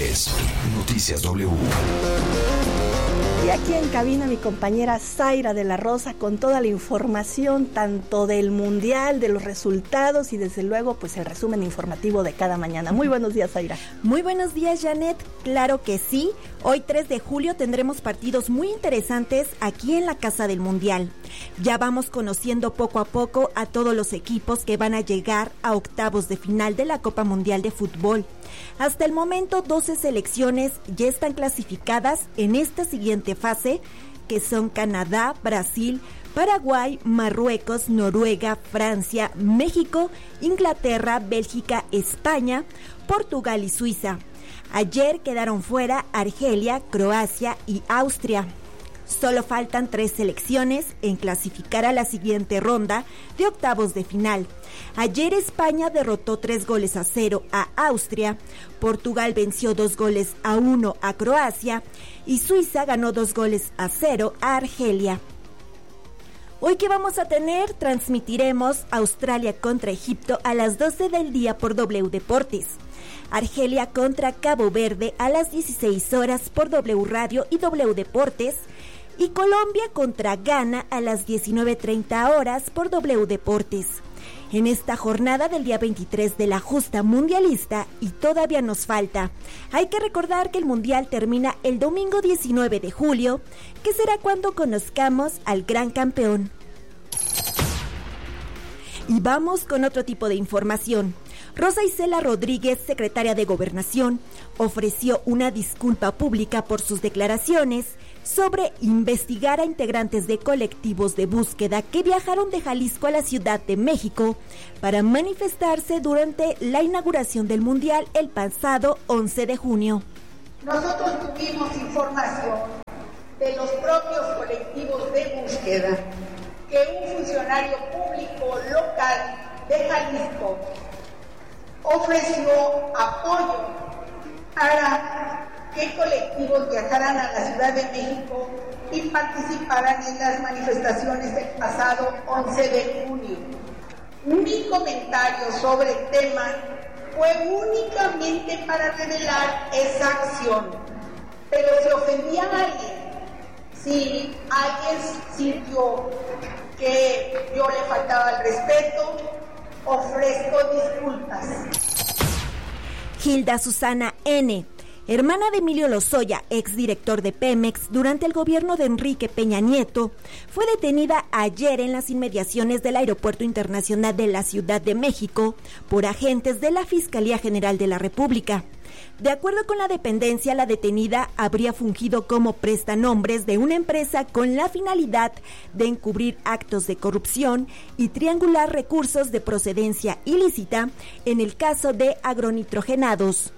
es Noticias W. Y aquí en cabina mi compañera Zaira de la Rosa con toda la información tanto del Mundial, de los resultados y desde luego pues el resumen informativo de cada mañana. Muy buenos días, Zaira. Muy buenos días, Janet. Claro que sí. Hoy 3 de julio tendremos partidos muy interesantes aquí en la Casa del Mundial. Ya vamos conociendo poco a poco a todos los equipos que van a llegar a octavos de final de la Copa Mundial de Fútbol. Hasta el momento 12 selecciones ya están clasificadas en esta siguiente fase, que son Canadá, Brasil, Paraguay, Marruecos, Noruega, Francia, México, Inglaterra, Bélgica, España, Portugal y Suiza. Ayer quedaron fuera Argelia, Croacia y Austria. Solo faltan 3 selecciones en clasificar a la siguiente ronda de octavos de final. Ayer España derrotó 3-0 a Austria, Portugal venció 2-1 a Croacia y Suiza ganó 2-0 a Argelia. Hoy que vamos a tener, transmitiremos Australia contra Egipto a las 12 del día por W Deportes. Argelia contra Cabo Verde a las 16 horas por W Radio y W Deportes. Y Colombia contra Ghana a las 19:30 horas por W Deportes. En esta jornada del día 23 de la justa mundialista, y todavía nos falta, hay que recordar que el mundial termina el domingo 19 de julio, que será cuando conozcamos al gran campeón. Y vamos con otro tipo de información. Rosa Isela Rodríguez, secretaria de Gobernación, ofreció una disculpa pública por sus declaraciones sobre investigar a integrantes de colectivos de búsqueda que viajaron de Jalisco a la Ciudad de México para manifestarse durante la inauguración del Mundial el pasado 11 de junio. Nosotros tuvimos información de los propios colectivos de búsqueda que un funcionario público local de Jalisco ofreció apoyo para que colectivos viajaran a la Ciudad de México y participaran en las manifestaciones del pasado 11 de junio. Mi comentario sobre el tema fue únicamente para revelar esa acción, pero si ofendía a alguien, si alguien sintió que yo le faltaba el respeto, ofrezco disculpas. Hilda Susana N., hermana de Emilio Lozoya, exdirector de Pemex durante el gobierno de Enrique Peña Nieto, fue detenida ayer en las inmediaciones del Aeropuerto Internacional de la Ciudad de México por agentes de la Fiscalía General de la República. De acuerdo con la dependencia, la detenida habría fungido como prestanombres de una empresa con la finalidad de encubrir actos de corrupción y triangular recursos de procedencia ilícita en el caso de agronitrogenados.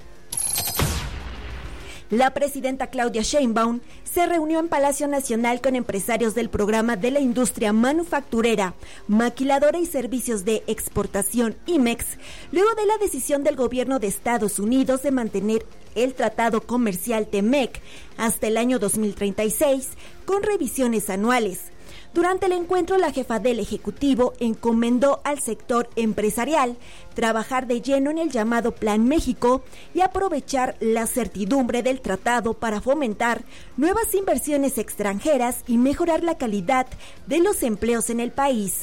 La presidenta Claudia Sheinbaum se reunió en Palacio Nacional con empresarios del programa de la industria manufacturera, maquiladora y servicios de exportación IMEX, luego de la decisión del gobierno de Estados Unidos de mantener el tratado comercial TEMEC hasta el año 2036, con revisiones anuales. Durante el encuentro, la jefa del Ejecutivo encomendó al sector empresarial trabajar de lleno en el llamado Plan México y aprovechar la certidumbre del tratado para fomentar nuevas inversiones extranjeras y mejorar la calidad de los empleos en el país.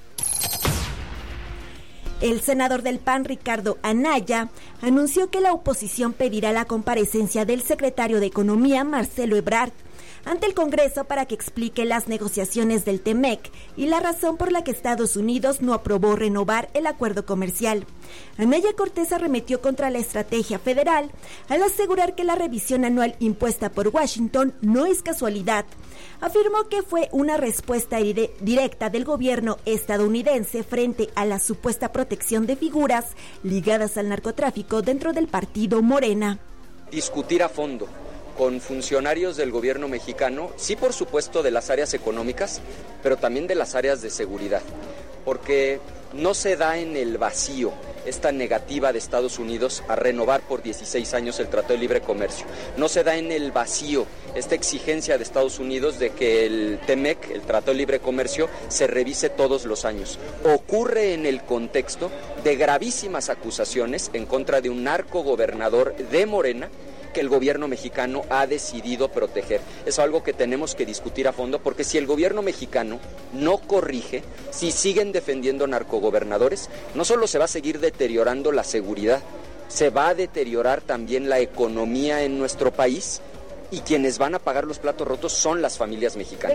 El senador del PAN, Ricardo Anaya, anunció que la oposición pedirá la comparecencia del secretario de Economía, Marcelo Ebrard, ante el Congreso para que explique las negociaciones del TEMEC y la razón por la que Estados Unidos no aprobó renovar el acuerdo comercial. Anaya Cortés arremetió contra la estrategia federal al asegurar que la revisión anual impuesta por Washington no es casualidad. Afirmó que fue una respuesta directa del gobierno estadounidense frente a la supuesta protección de figuras ligadas al narcotráfico dentro del partido Morena. Discutir a fondo con funcionarios del gobierno mexicano, sí, por supuesto, de las áreas económicas, pero también de las áreas de seguridad, porque no se da en el vacío esta negativa de Estados Unidos a renovar por 16 años el Tratado de Libre Comercio. No se da en el vacío esta exigencia de Estados Unidos de que el TEMEC, el Tratado de Libre Comercio, se revise todos los años. Ocurre en el contexto de gravísimas acusaciones en contra de un narcogobernador de Morena, que el gobierno mexicano ha decidido proteger. Es algo que tenemos que discutir a fondo, porque si el gobierno mexicano no corrige, si siguen defendiendo narcogobernadores, no solo se va a seguir deteriorando la seguridad, se va a deteriorar también la economía en nuestro país, y quienes van a pagar los platos rotos son las familias mexicanas.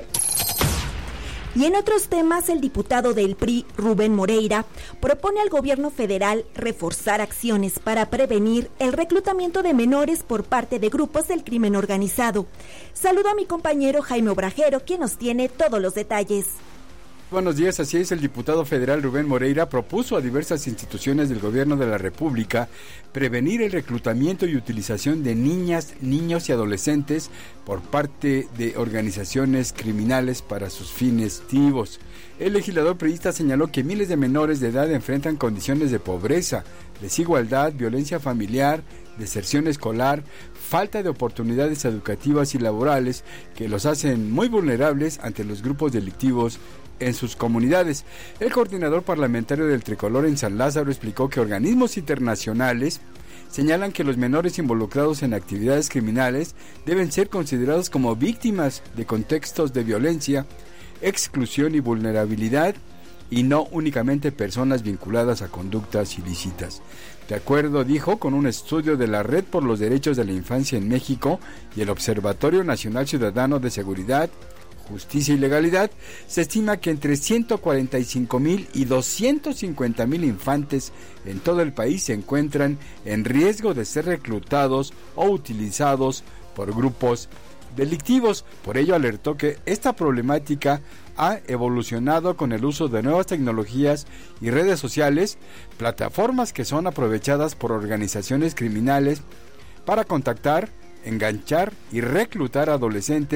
Y en otros temas, el diputado del PRI, Rubén Moreira, propone al gobierno federal reforzar acciones para prevenir el reclutamiento de menores por parte de grupos del crimen organizado. Saludo a mi compañero Jaime Obrajero, quien nos tiene todos los detalles. Buenos días, así es, el diputado federal Rubén Moreira propuso a diversas instituciones del gobierno de la República prevenir el reclutamiento y utilización de niñas, niños y adolescentes por parte de organizaciones criminales para sus fines activos. El legislador priista señaló que miles de menores de edad enfrentan condiciones de pobreza, desigualdad, violencia familiar, deserción escolar, falta de oportunidades educativas y laborales que los hacen muy vulnerables ante los grupos delictivos en sus comunidades. El coordinador parlamentario del Tricolor en San Lázaro explicó que organismos internacionales señalan que los menores involucrados en actividades criminales deben ser considerados como víctimas de contextos de violencia, exclusión y vulnerabilidad, y no únicamente personas vinculadas a conductas ilícitas. De acuerdo, dijo, con un estudio de la Red por los Derechos de la Infancia en México y el Observatorio Nacional Ciudadano de Seguridad, Justicia y Legalidad, se estima que entre 145,000 y 250,000 infantes en todo el país se encuentran en riesgo de ser reclutados o utilizados por grupos delictivos. Por ello alertó que esta problemática ha evolucionado con el uso de nuevas tecnologías y redes sociales, plataformas que son aprovechadas por organizaciones criminales para contactar, enganchar y reclutar a adolescentes